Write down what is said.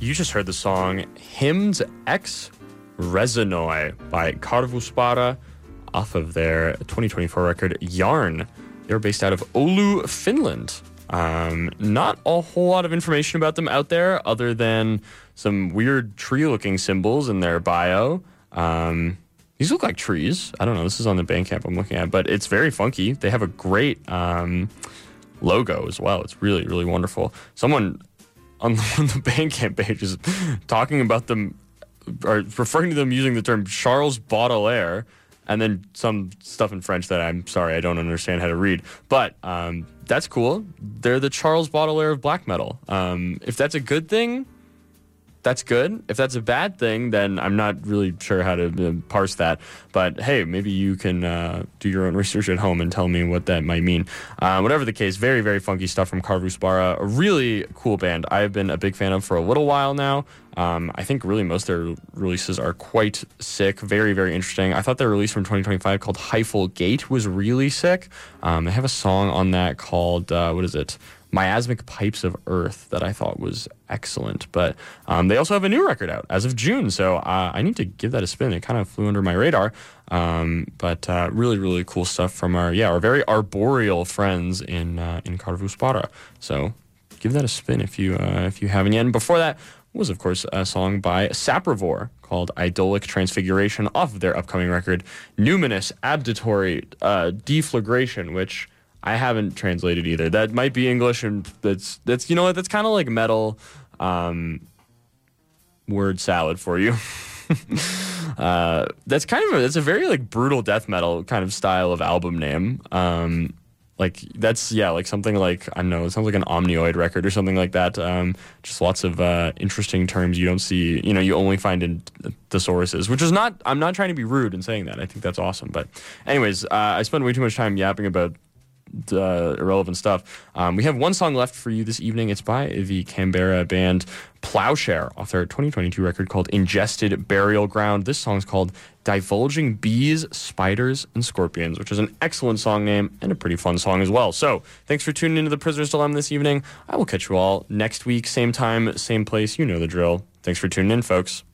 You just heard the song Hymns Ex Resonoi by Karvuspara off of their 2024 record Yarn. They're based out of Oulu, Finland. Not a whole lot of information about them out there other than some weird tree-looking symbols in their bio. These look like trees. I don't know. This is on the Bandcamp I'm looking at, but it's very funky. They have a great logo as well. It's really, really wonderful. Someone on the Bandcamp page is talking about them, or referring to them using the term Charles Baudelaire, and then some stuff in French that I'm sorry, I don't understand how to read. But that's cool. They're the Charles Baudelaire of black metal. If that's a good thing, that's good. If that's a bad thing, then I'm not really sure how to parse that. But hey, maybe you can do your own research at home and tell me what that might mean. Whatever the case, very, very funky stuff from Karvuspara. A really cool band I've been a big fan of for a little while now. I think really most of their releases are quite sick. Very, very interesting. I thought their release from 2025 called Heifel Gate was really sick. They have a song on that called, Miasmic Pipes of Earth that I thought was excellent. But they also have a new record out as of June, so I need to give that a spin. It kind of flew under my radar. But really, really cool stuff from our very arboreal friends in Karvuspara. So give that a spin if you haven't yet. And before that was, of course, a song by Saprivor called Idolic Transfiguration off of their upcoming record, Numinous Abditory Deflagration, which I haven't translated either. That might be English, and that's you know what, that's kind of like metal word salad for you. That's a very like brutal death metal kind of style of album name. Like something like, I don't know, it sounds like an Omnioid record or something like that. Just lots of interesting terms you don't see, you only find in thesauruses, which is not, I'm not trying to be rude in saying that. I think that's awesome. But anyways, I spent way too much time yapping about irrelevant stuff. We have one song left for you this evening. It's by the Canberra band Plowshare off their 2022 record called Ingested Burial Ground. This song's called Divulging Bees, Spiders, and Scorpions, which is an excellent song name and a pretty fun song as well. So thanks for tuning into The Prisoner's Dilemma this evening. I will catch you all next week, same time, same place. You know the drill. Thanks for tuning in, folks.